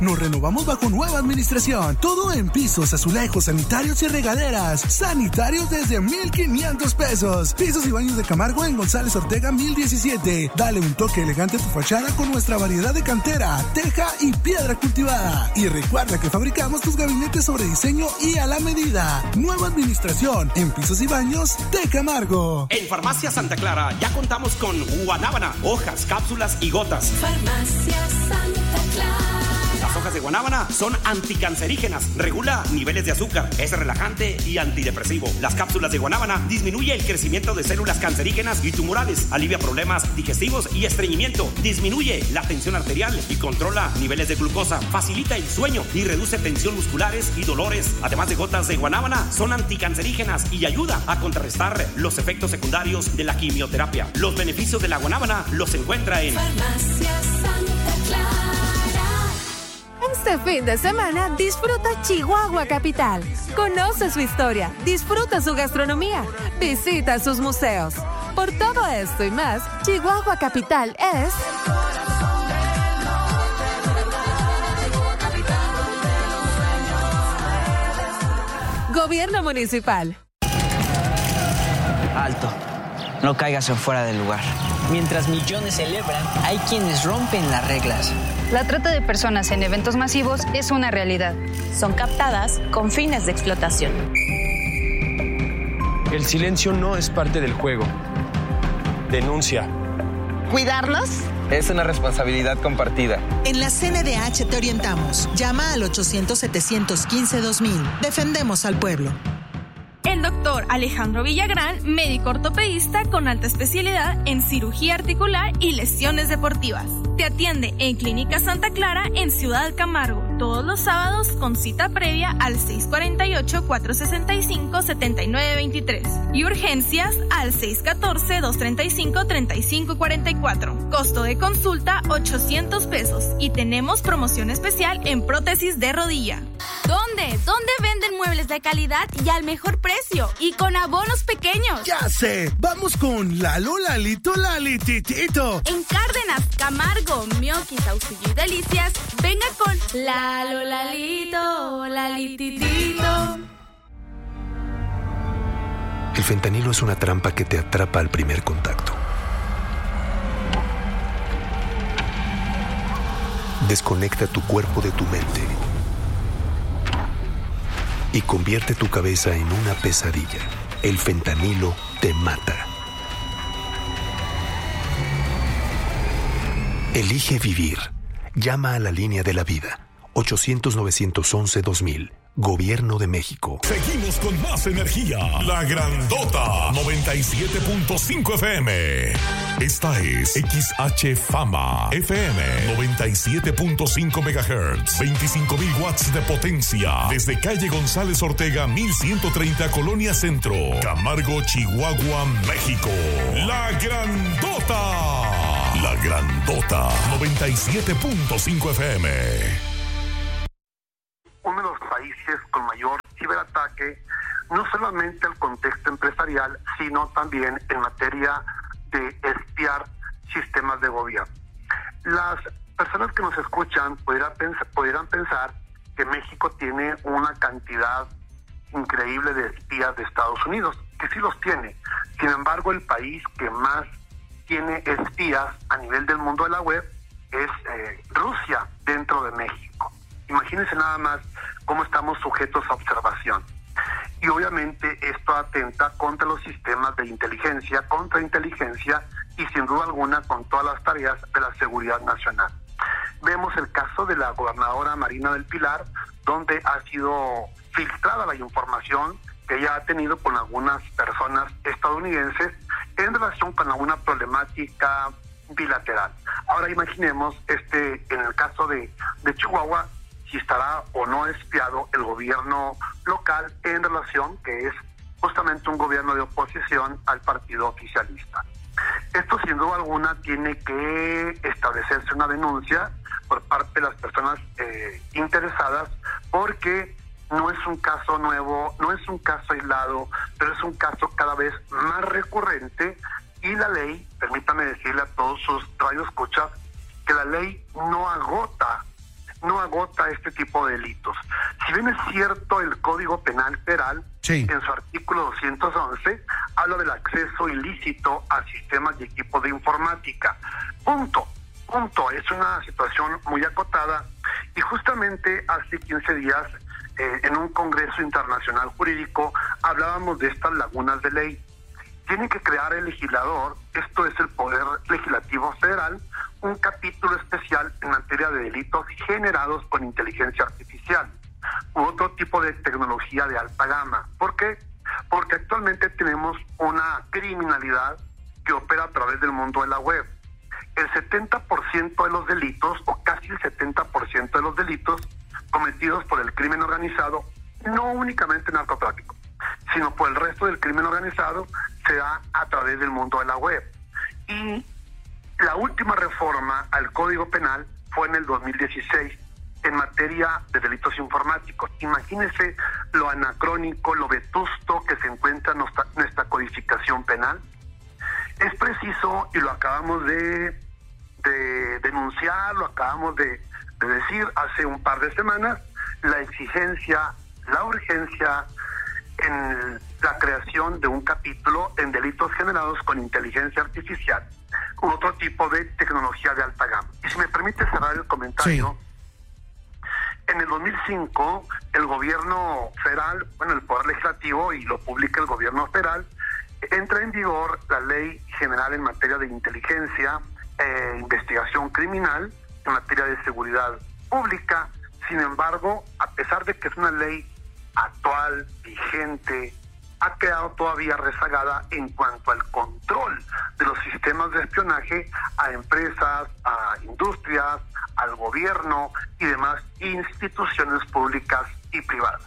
Nos renovamos bajo nueva administración. Todo en pisos, azulejos, sanitarios y regaderas. Sanitarios desde 1,500 pesos. Pisos y baños de Camargo en González Ortega 1017. Dale un toque elegante a tu fachada con nuestra variedad de cantera, teja y piedra cultivada. Y recuerda que fabricamos tus gabinetes sobre diseño y a la medida. Nueva administración en pisos y baños de Camargo. En Farmacia Santa Clara ya contamos con guanábana, hojas, cápsulas y gotas. Farmacia Santa Clara. Las hojas de guanábana son anticancerígenas, regula niveles de azúcar, es relajante y antidepresivo. Las cápsulas de guanábana disminuye el crecimiento de células cancerígenas y tumorales, alivia problemas digestivos y estreñimiento, disminuye la tensión arterial y controla niveles de glucosa, facilita el sueño y reduce tensión musculares y dolores. Además de gotas de guanábana, son anticancerígenas y ayuda a contrarrestar los efectos secundarios de la quimioterapia. Los beneficios de la guanábana los encuentra en Farmacia Santa Clara. Este fin de semana disfruta Chihuahua Capital. Conoce su historia, disfruta su gastronomía, visita sus museos. Por todo esto y más, Chihuahua Capital es... Gobierno Municipal. Alto. No caigas en fuera del lugar. Mientras millones celebran, hay quienes rompen las reglas. La trata de personas en eventos masivos es una realidad. Son captadas con fines de explotación. El silencio no es parte del juego. Denuncia. ¿Cuidarnos? Es una responsabilidad compartida. En la CNDH te orientamos. Llama al 800-715-2000. Defendemos al pueblo. El doctor Alejandro Villagrán, médico ortopedista con alta especialidad en cirugía articular y lesiones deportivas. Te atiende en Clínica Santa Clara en Ciudad Camargo, todos los sábados con cita previa al 648-465-7923 y urgencias al 614-235-3544. Costo de consulta 800 pesos y tenemos promoción especial en prótesis de rodilla. ¿Dónde? ¿Dónde venden muebles de calidad y al mejor precio? Y con abonos pequeños. ¡Ya sé! ¡Vamos con Lalo, Lalito, Lalititito! En Cárdenas, Camargo, Mioqui, Saucillo y Delicias, venga con Lalo, Lalito, Lalititito. El fentanilo es una trampa que te atrapa al primer contacto. Desconecta tu cuerpo de tu mente y convierte tu cabeza en una pesadilla. El fentanilo te mata. Elige vivir. Llama a la línea de la vida. 800-911-2000. Gobierno de México. Seguimos con más energía. La Grandota 97.5 FM. Esta es XH Fama FM 97.5 MHz. 25,000 watts de potencia. Desde calle González Ortega 1130 Colonia Centro, Camargo, Chihuahua, México. La Grandota. La Grandota 97.5 FM. Uno de los países con mayor ciberataque, no solamente al contexto empresarial, sino también en materia de espiar sistemas de gobierno. Las personas que nos escuchan pudieran pensar que México tiene una cantidad increíble de espías de Estados Unidos, que sí los tiene. Sin embargo, el país que más tiene espías a nivel del mundo de la web es Rusia, dentro de México. Imagínense nada más cómo estamos sujetos a observación. Y obviamente esto atenta contra los sistemas de inteligencia, contrainteligencia y sin duda alguna con todas las tareas de la seguridad nacional. Vemos el caso de la gobernadora Marina del Pilar, donde ha sido filtrada la información que ella ha tenido con algunas personas estadounidenses en relación con alguna problemática bilateral. Ahora imaginemos en el caso de Chihuahua, si estará o no espiado el gobierno local en relación, que es justamente un gobierno de oposición al partido oficialista. Esto sin duda alguna tiene que establecerse una denuncia por parte de las personas interesadas, porque no es un caso nuevo, no es un caso aislado, pero es un caso cada vez más recurrente y la ley, permítame decirle a todos sus radioescuchas, que la ley no agota no agota este tipo de delitos. Si bien es cierto, el Código Penal Federal, sí, en su artículo 211, habla del acceso ilícito a sistemas y equipos de informática. Punto. Es una situación muy acotada, y justamente hace 15 días, en un congreso internacional jurídico, hablábamos de estas lagunas de ley. Tiene que crear el legislador, esto es el Poder Legislativo Federal, un capítulo especial en materia de delitos generados con inteligencia artificial u otro tipo de tecnología de alta gama. ¿Por qué? Porque actualmente tenemos una criminalidad que opera a través del mundo de la web. El 70% de los delitos, o casi el 70% de los delitos cometidos por el crimen organizado, no únicamente narcotráfico, sino por el resto del crimen organizado, se da a través del mundo de la web. Y la última reforma al Código Penal fue en el 2016 en materia de delitos informáticos. Imagínense lo anacrónico, lo vetusto que se encuentra en nuestra codificación penal. Es preciso, y lo acabamos de denunciar, lo acabamos de decir hace un par de semanas, la exigencia, la urgencia en la creación de un capítulo en delitos generados con inteligencia artificial u otro tipo de tecnología de alta gama. Y si me permite cerrar el comentario, sí, en el 2005 el gobierno federal, el Poder Legislativo, y lo publica el gobierno federal, entra en vigor la Ley General en materia de inteligencia, investigación criminal, en materia de seguridad pública. Sin embargo, a pesar de que es una ley actual, vigente, ha quedado todavía rezagada en cuanto al control de los sistemas de espionaje a empresas, a industrias, al gobierno y demás instituciones públicas y privadas.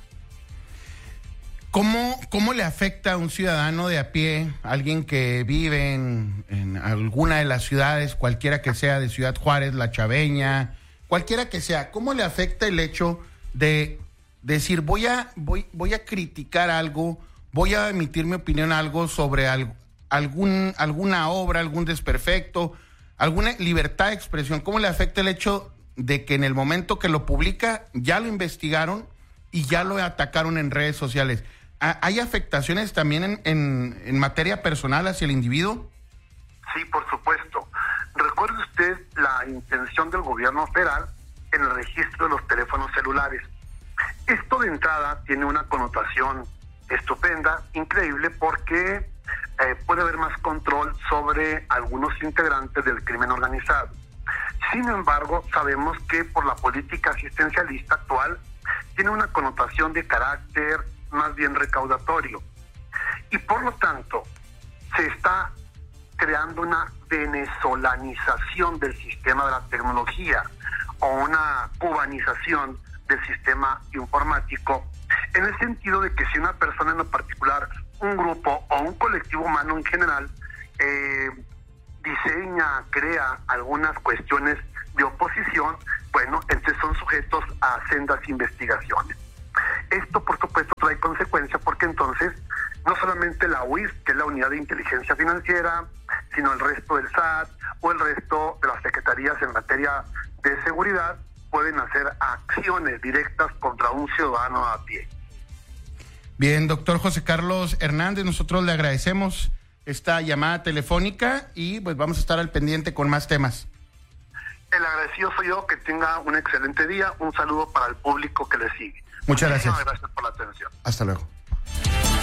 ¿Cómo le afecta a un ciudadano de a pie, alguien que vive en alguna de las ciudades, cualquiera que sea, de Ciudad Juárez, La Chaveña, cualquiera que sea, cómo le afecta el hecho de decir voy a criticar algo, voy a emitir mi opinión algo sobre alguna obra, algún desperfecto, alguna libertad de expresión? ¿Cómo le afecta el hecho de que en el momento que lo publica ya lo investigaron y ya lo atacaron en redes sociales? ¿Hay afectaciones también en materia personal hacia el individuo? Sí, por supuesto. Recuerde usted la intención del gobierno federal en el registro de los teléfonos celulares. Esto de entrada tiene una connotación estupenda, increíble, porque puede haber más control sobre algunos integrantes del crimen organizado. Sin embargo, sabemos que por la política asistencialista actual tiene una connotación de carácter más bien recaudatorio, y por lo tanto se está creando una venezolanización del sistema de la tecnología o una cubanización del sistema informático, en el sentido de que si una persona en lo particular, un grupo o un colectivo humano en general diseña, crea algunas cuestiones de oposición, bueno, entonces son sujetos a sendas investigaciones. Esto, por supuesto, trae consecuencia, porque entonces no solamente la UIF, que es la Unidad de Inteligencia Financiera, sino el resto del SAT o el resto de las secretarías en materia de seguridad pueden hacer acciones directas contra un ciudadano a pie. Bien, doctor José Carlos Hernández, nosotros le agradecemos esta llamada telefónica y pues vamos a estar al pendiente con más temas. El agradecido soy yo, que tenga un excelente día, un saludo para el público que le sigue. Muchas gracias. Gracias por la atención. Hasta luego.